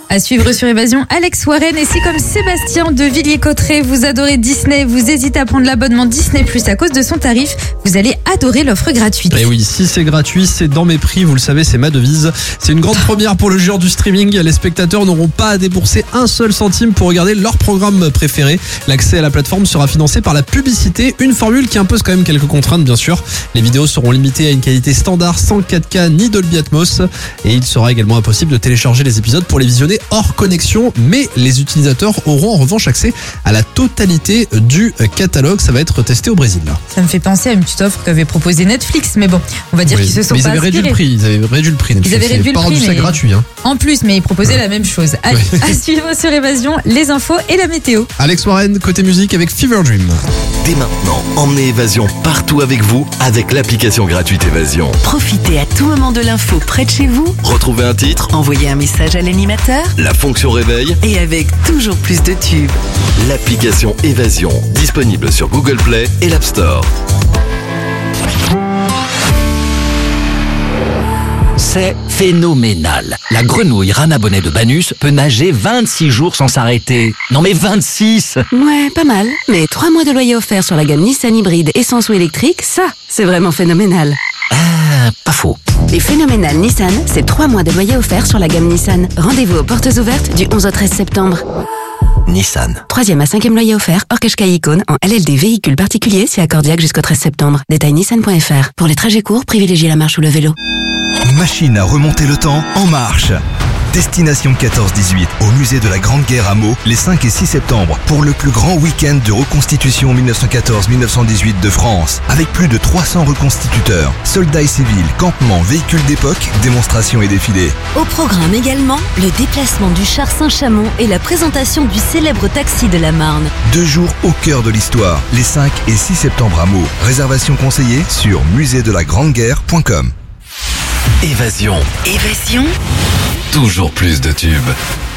À suivre sur Évasion, Alex Warren. Et si comme Sébastien de Villiers-Cotterêts, vous adorez Disney, vous hésitez à prendre l'abonnement Disney Plus à cause de son tarif, vous allez adorer l'offre gratuite. Et oui, si c'est gratuit, c'est dans mes prix, vous le savez, c'est ma devise. C'est une grande première pour le géant du streaming. Les spectateurs n'auront pas à débourser un seul centime pour regarder leur programme préféré. L'accès à la plateforme sera financé par la publicité, une formule qui impose quand même quelques contraintes bien sûr. Les vidéos seront limitées à une qualité standard sans 4K ni Dolby Atmos et il sera également impossible de télécharger les épisodes pour les visionner hors connexion, mais les utilisateurs auront en revanche accès à la totalité du catalogue. Ça va être testé au Brésil. Ça me fait penser à une petite offre qu'avait proposé Netflix, mais bon, on va dire qu'ils se sont mais pas ils avaient réduit le prix. Ils avaient réduit le prix. Ils avaient réduit le prix, mais gratuit. Hein. En plus, mais ils proposaient la même chose. Allez, à suivre sur Évasion, les infos et la météo. Alex Warren, côté musique avec Fever Dream. Dès maintenant, emmenez Évasion partout avec vous avec l'application gratuite Évasion. Profitez à tout moment de l'info près de chez vous. Retrouvez un titre, Envoyez un message à l'animateur. la fonction réveil, Et avec toujours plus de tubes. l'application Évasion, disponible sur Google Play et l'App Store. C'est phénoménal. La grenouille rana bonnet de Banus peut nager 26 jours sans s'arrêter. Non mais 26! Ouais, pas mal. Mais 3 mois de loyer offert sur la gamme Nissan hybride essence ou électrique, ça, c'est vraiment phénoménal. Pas faux. Les phénoménales Nissan, c'est 3 mois de loyer offert sur la gamme Nissan. Rendez-vous aux portes ouvertes du 11 au 13 septembre. Nissan. 3e à 5e loyer offert, hors Qashqai Icône, en LLD véhicule particulier, c'est accordiaque jusqu'au 13 septembre. Détail nissan.fr. Pour les trajets courts, privilégiez la marche ou le vélo. Machine à remonter le temps en marche. Destination 14-18 au musée de la Grande Guerre à Meaux les 5 et 6 septembre pour le plus grand week-end de reconstitution 1914-1918 de France. Avec plus de 300 reconstituteurs, soldats et civils, campements, véhicules d'époque, démonstrations et défilés. Au programme également, le déplacement du char Saint-Chamond et la présentation du célèbre taxi de la Marne. 2 jours au cœur de l'histoire, les 5 et 6 septembre à Meaux. Réservation conseillée sur musée-de-la-grande-guerre.com. Évasion, Évasion. toujours plus de tubes.